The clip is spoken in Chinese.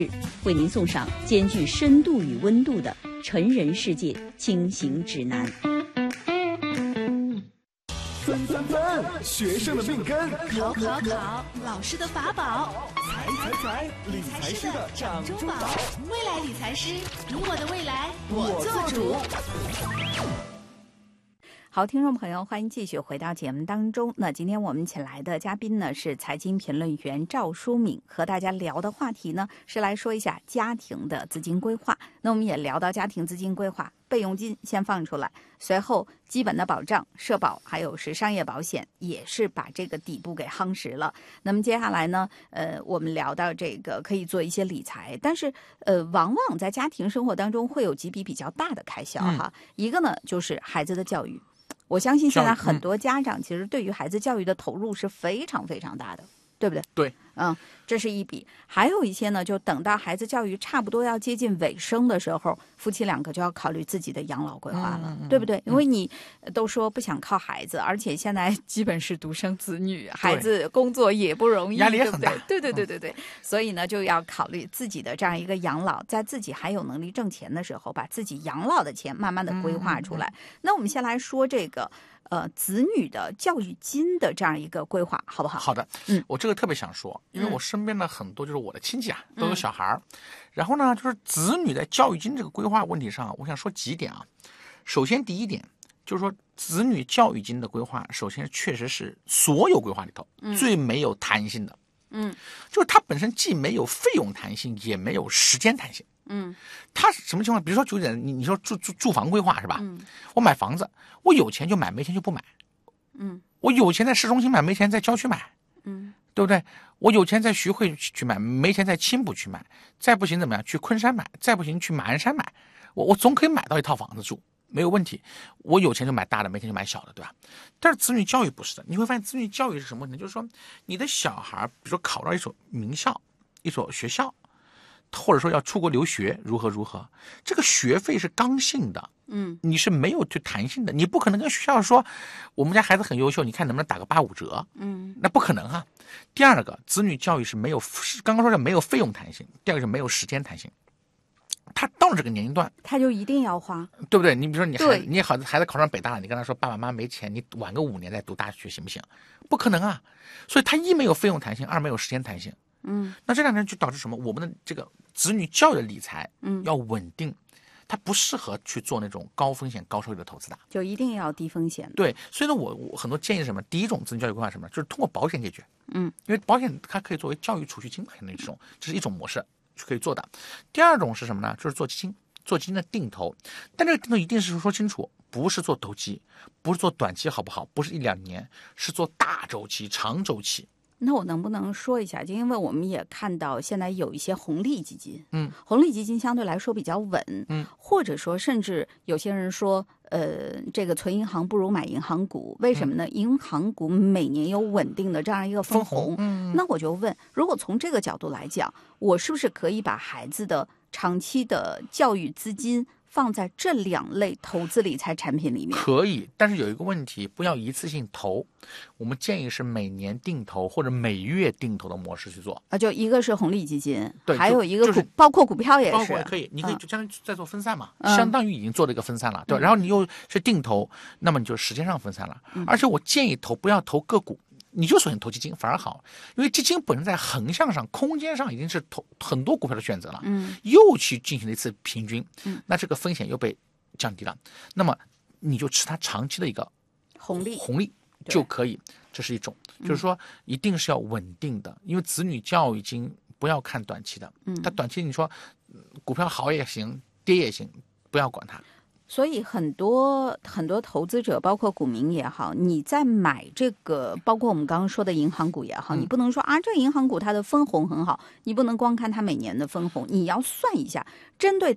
为您送上兼具深度与温度的成人世界轻型指南。 分，学生的命根； 考，老师的法宝； 财，理财师的掌中宝。 未来理财师，你我的未来，我做主。 好，听众朋友，欢迎继续回到节目当中。那今天我们请来的嘉宾呢是财经评论员赵淑敏，和大家聊的话题呢是来说一下家庭的资金规划。那我们也聊到家庭资金规划，备用金先放出来，随后基本的保障、社保还有是商业保险，也是把这个底部给夯实了。那么接下来呢，我们聊到这个可以做一些理财，但是往往在家庭生活当中会有几笔比较大的开销哈。一个呢就是孩子的教育。我相信现在很多家长其实对于孩子教育的投入是非常非常大的，对不对？ 对， 这是一笔。还有一些呢，就等到孩子教育差不多要接近尾声的时候，夫妻两个就要考虑自己的养老规划了，对不对？因为你都说不想靠孩子，而且现在基本是独生子女，孩子工作也不容易， 压力也很大。 对。所以呢，就要考虑自己的这样一个养老，在自己还有能力挣钱的时候，把自己养老的钱慢慢的规划出来。那我们先来说这个。子女的教育金的这样一个规划，好不好？ 好的，我这个特别想说，因为我身边的很多就是我的亲戚啊，都有小孩儿，然后呢，就是子女在教育金这个规划问题上，我想说几点啊。首先，第一点就是说，子女教育金的规划，首先确实是所有规划里头最没有弹性的，就是它本身既没有费用弹性，也没有时间弹性。它什么情况？比如说，你说住房规划是吧？我买房子，我有钱就买，没钱就不买。我有钱在市中心买，没钱在郊区买。对不对？我有钱在徐汇去买，没钱在青浦去买。再不行怎么样？去昆山买，再不行去马鞍山买。我总可以买到一套房子住，没有问题。我有钱就买大的，没钱就买小的，对吧？但是子女教育不是的，你会发现子女教育是什么问题？就是说，你的小孩，比如说考到一所名校、一所学校。或者说要出国留学，如何，这个学费是刚性的，你是没有去弹性的，你不可能跟学校说，我们家孩子很优秀，你看能不能打个85折，那不可能啊。第二个，子女教育是没有，刚刚说的没有费用弹性，第二个是没有时间弹性。他到了这个年龄段， 他就一定要花， 对不对？你比如说你孩子考上北大了，你跟他说爸爸妈妈没钱，你晚个5年再读大学行不行？不可能啊。所以他一没有费用弹性，二没有时间弹性。那这两点就导致什么？我们的这个子女教育的理财，要稳定，它不适合去做那种高风险高收益的投资的， 就一定要低风险。 对，所以呢，我很多建议是什么？第一种子女教育规划是什么？就是通过保险解决。因为保险它可以作为教育储蓄金那种，这是一种模式是可以做的。第二种是什么呢？就是做基金的定投，但这个定投一定是说清楚，不是做投机，不是做短期好不好？不是1-2年，是做大周期、长周期。 那我能不能说一下？就因为我们也看到现在有一些红利基金，红利基金相对来说比较稳，或者说甚至有些人说，这个存银行不如买银行股，为什么呢？银行股每年有稳定的这样一个分红，那我就问，如果从这个角度来讲，我是不是可以把孩子的长期的教育资金放在这2类投资理财产品里面？ 可以，但是有一个问题，不要一次性投。我们建议是每年定投或者每月定投的模式去做。 就一个是红利基金， 对， 还有一个包括股票也是， 包括可以，你可以就相当于在做分散嘛，相当于已经做了一个分散了，对吧？然后你又是定投，那么你就时间上分散了。而且我建议不要投个股。你就首先投基金反而好，因为基金本身在横向上、空间上已经是投很多股票的选择了，又去进行了一次平均，那这个风险又被降低了，那么你就吃它长期的一个红利就可以，这是一种，就是说一定是要稳定的，因为子女教育金不要看短期的，它短期你说股票好也行，跌也行，不要管它。 所以很多投资者，包括股民也好，你在买这个，包括我们刚刚说的银行股也好，你不能说这个银行股它的分红很好，你不能光看它每年的分红，你要算一下，针对